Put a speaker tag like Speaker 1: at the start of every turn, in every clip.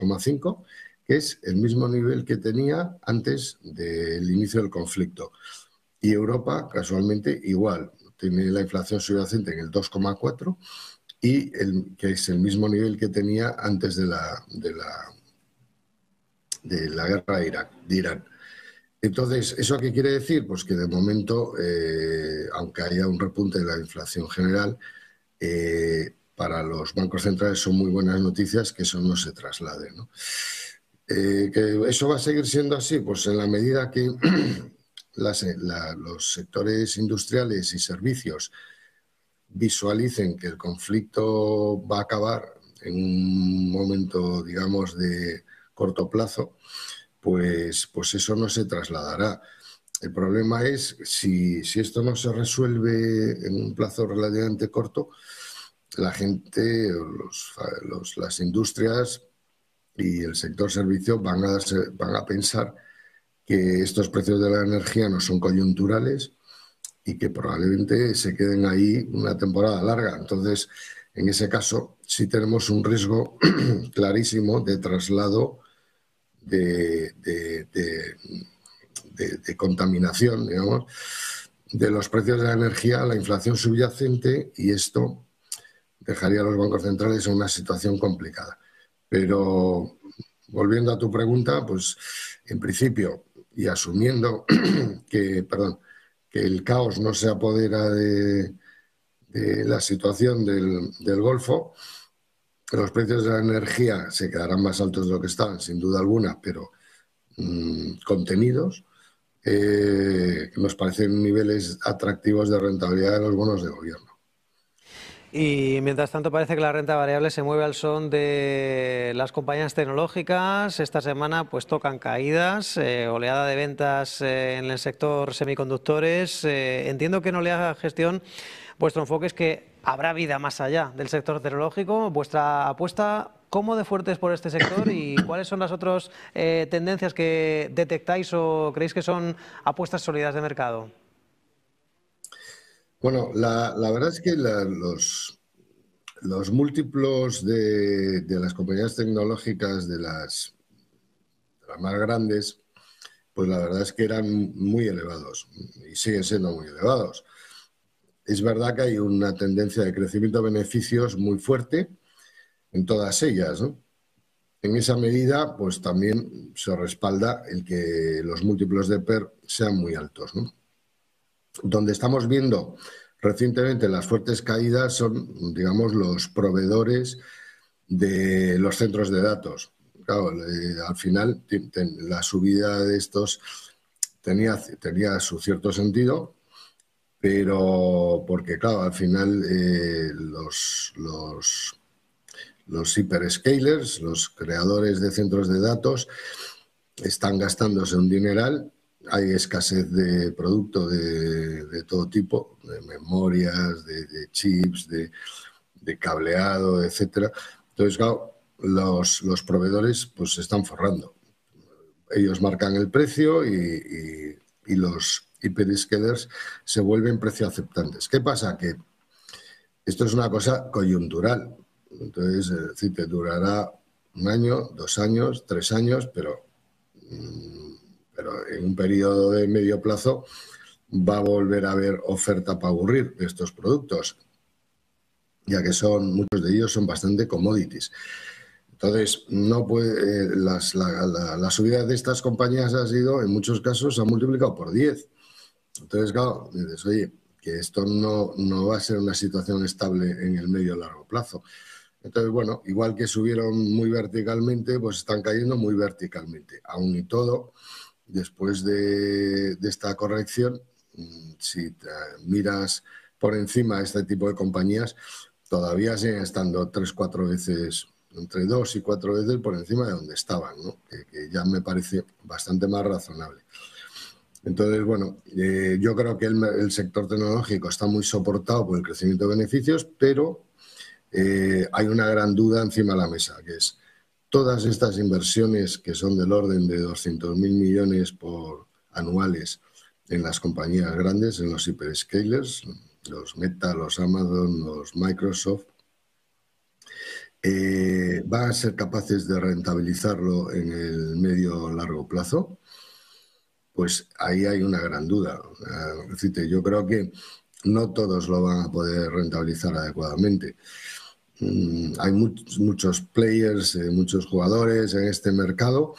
Speaker 1: 2,5, que es el mismo nivel que tenía antes del inicio del conflicto. Y Europa, casualmente, igual, tiene la inflación subyacente en el 2,4 y que es el mismo nivel que tenía antes de la guerra de Irán. Entonces, ¿eso qué quiere decir? Pues que de momento, aunque haya un repunte de la inflación general, para los bancos centrales son muy buenas noticias que eso no se traslade, ¿no? ¿Que eso va a seguir siendo así? Pues en la medida que los sectores industriales y servicios visualicen que el conflicto va a acabar en un momento, digamos, de corto plazo, pues eso no se trasladará. El problema es si esto no se resuelve en un plazo relativamente corto, la gente, las industrias y el sector servicio van a pensar que estos precios de la energía no son coyunturales y que probablemente se queden ahí una temporada larga. Entonces, en ese caso, sí tenemos un riesgo clarísimo de traslado de contaminación, digamos, de los precios de la energía a la inflación subyacente, y esto dejaría a los bancos centrales en una situación complicada. Pero, volviendo a tu pregunta, pues en principio, y asumiendo que el caos no se apodera de la situación del Golfo, los precios de la energía se quedarán más altos de lo que estaban, sin duda alguna, pero contenidos, nos parecen niveles atractivos de rentabilidad de los bonos de gobierno.
Speaker 2: Y mientras tanto parece que la renta variable se mueve al son de las compañías tecnológicas. Esta semana pues tocan caídas, oleada de ventas en el sector semiconductores. Entiendo que en Oleada Gestión vuestro enfoque es que habrá vida más allá del sector tecnológico. Vuestra apuesta, ¿cómo de fuerte es por este sector y cuáles son las otras tendencias que detectáis o creéis que son apuestas sólidas de mercado?
Speaker 1: Bueno, la verdad es que los múltiplos de las compañías tecnológicas, de las más grandes, pues la verdad es que eran muy elevados y siguen siendo muy elevados. Es verdad que hay una tendencia de crecimiento de beneficios muy fuerte en todas ellas, ¿no? En esa medida, pues también se respalda el que los múltiplos de PER sean muy altos, ¿no? Donde estamos viendo recientemente las fuertes caídas son, digamos, los proveedores de los centros de datos. Claro, al final la subida de estos tenía su cierto sentido, pero porque, claro, al final los hyperscalers, los creadores de centros de datos, están gastándose un dineral. Hay escasez de producto de todo tipo, de memorias, de chips, de cableado, etcétera. Entonces, claro, los proveedores pues se están forrando. Ellos marcan el precio y los hyperscalers se vuelven precio aceptantes. ¿Qué pasa? Que esto es una cosa coyuntural. Entonces, te durará 1 año, 2 años, 3 años, pero en un periodo de medio plazo va a volver a haber oferta para aburrir de estos productos, ya que muchos de ellos son bastante commodities. Entonces, no puede, la subida de estas compañías ha sido, en muchos casos, se ha multiplicado por 10. Entonces, claro, dices, oye, que esto no va a ser una situación estable en el medio o largo plazo. Entonces, bueno, igual que subieron muy verticalmente, pues están cayendo muy verticalmente. Aún y todo, después de esta corrección, si te miras por encima este tipo de compañías, todavía siguen estando 3-4 veces, entre 2 y 4 veces por encima de donde estaban, ¿no? Que ya me parece bastante más razonable. Entonces, bueno, yo creo que el sector tecnológico está muy soportado por el crecimiento de beneficios, pero hay una gran duda encima de la mesa, que es todas estas inversiones que son del orden de 200.000 millones anuales en las compañías grandes, en los hyperscalers, los Meta, los Amazon, los Microsoft, van a ser capaces de rentabilizarlo en el medio o largo plazo, pues ahí hay una gran duda. Es decir, yo creo que no todos lo van a poder rentabilizar adecuadamente. Hay muchos players, muchos jugadores en este mercado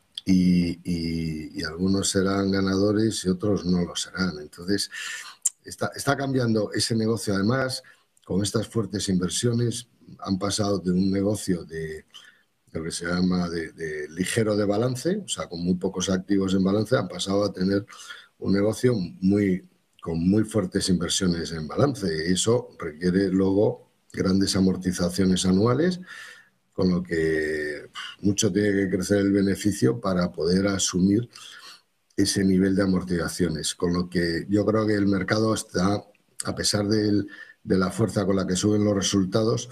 Speaker 1: y algunos serán ganadores y otros no lo serán. Entonces, está cambiando ese negocio. Además, con estas fuertes inversiones, han pasado de un negocio de lo que se llama de ligero de balance, o sea, con muy pocos activos en balance, han pasado a tener un negocio con muy fuertes inversiones en balance. Y eso requiere luego grandes amortizaciones anuales, con lo que mucho tiene que crecer el beneficio para poder asumir ese nivel de amortizaciones. Con lo que yo creo que el mercado está, a pesar de la fuerza con la que suben los resultados,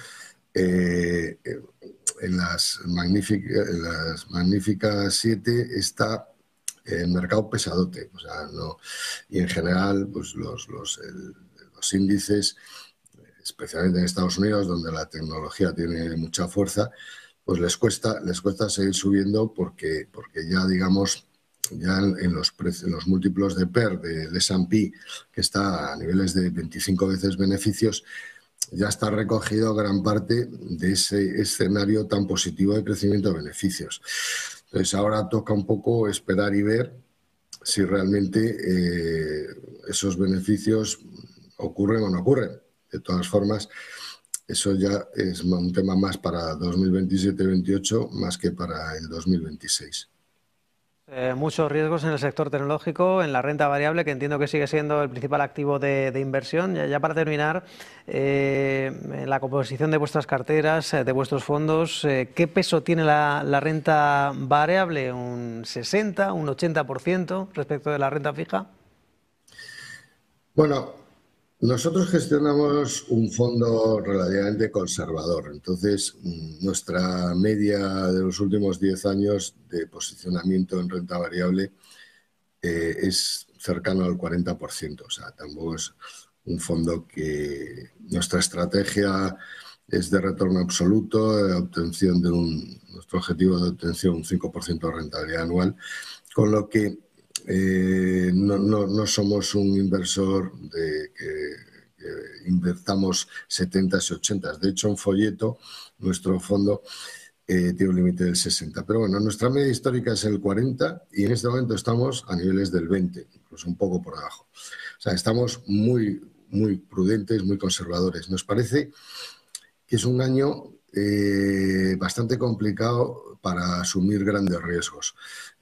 Speaker 1: en las magníficas 7 está el mercado pesadote. O sea, no, y en general, pues los índices, especialmente en Estados Unidos, donde la tecnología tiene mucha fuerza, pues les cuesta seguir subiendo porque ya, digamos, ya en los múltiplos de PER del S&P, que está a niveles de 25 veces beneficios, ya está recogido gran parte de ese escenario tan positivo de crecimiento de beneficios. Entonces ahora toca un poco esperar y ver si realmente esos beneficios ocurren o no ocurren. De todas formas, eso ya es un tema más para 2027-2028 más que para el 2026.
Speaker 2: Muchos riesgos en el sector tecnológico, en la renta variable, que entiendo que sigue siendo el principal activo de inversión. Ya para terminar, en la composición de vuestras carteras, de vuestros fondos, ¿qué peso tiene la renta variable? ¿Un 60, un 80% respecto de la renta fija?
Speaker 1: Bueno, nosotros gestionamos un fondo relativamente conservador. Entonces, nuestra media de los últimos 10 años de posicionamiento en renta variable es cercano al 40%. O sea, tampoco es un fondo que nuestra estrategia es de retorno absoluto, de obtención nuestro objetivo de obtención un 5% de rentabilidad anual, con lo que no somos un inversor que invertamos 70s y 80s. De hecho, en folleto, nuestro fondo tiene un límite del 60. Pero bueno, nuestra media histórica es el 40 y en este momento estamos a niveles del 20, incluso un poco por debajo. O sea, estamos muy prudentes, muy conservadores. Nos parece que es un año bastante complicado para asumir grandes riesgos.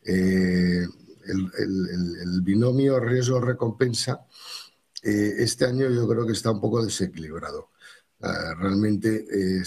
Speaker 1: El binomio riesgo-recompensa este año yo creo que está un poco desequilibrado. Realmente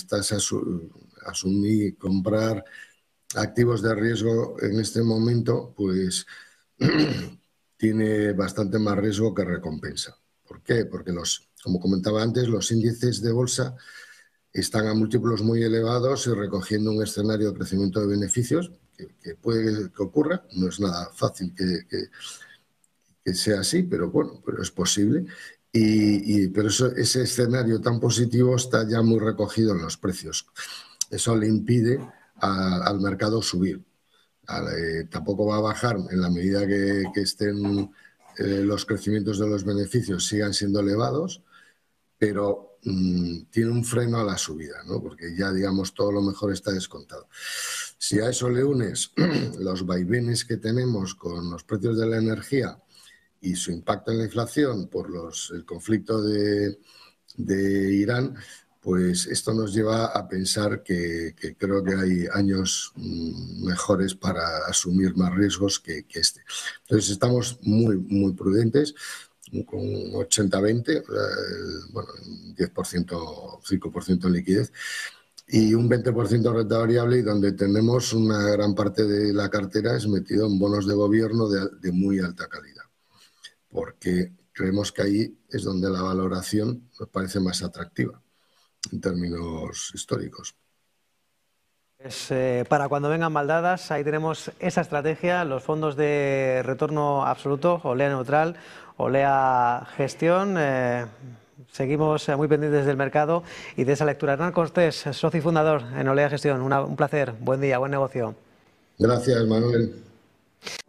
Speaker 1: asumir, comprar activos de riesgo en este momento, pues tiene bastante más riesgo que recompensa. ¿Por qué? Porque como comentaba antes, los índices de bolsa están a múltiplos muy elevados y recogiendo un escenario de crecimiento de beneficios que puede que ocurra. No es nada fácil que sea así, pero bueno, pero es posible. Pero ese escenario tan positivo está ya muy recogido en los precios. Eso le impide al mercado subir. Tampoco va a bajar en la medida que estén los crecimientos de los beneficios sigan siendo elevados, pero tiene un freno a la subida, ¿no? Porque ya, digamos, todo lo mejor está descontado. Si a eso le unes los vaivenes que tenemos con los precios de la energía y su impacto en la inflación por el conflicto de Irán, pues esto nos lleva a pensar que creo que hay años mejores para asumir más riesgos que este. Entonces estamos muy prudentes, con 80-20, bueno, 10%, 5% en liquidez, y un 20% de renta variable, y donde tenemos una gran parte de la cartera es metido en bonos de gobierno de muy alta calidad, porque creemos que ahí es donde la valoración nos parece más atractiva en términos históricos.
Speaker 2: Pues, para cuando vengan maldadas, ahí tenemos esa estrategia, los fondos de retorno absoluto, OLEA neutral, OLEA gestión. seguimos muy pendientes del mercado y de esa lectura. Hernán Cortés, socio y fundador en Olea Gestión. Un placer, buen día, buen negocio.
Speaker 1: Gracias, Manuel.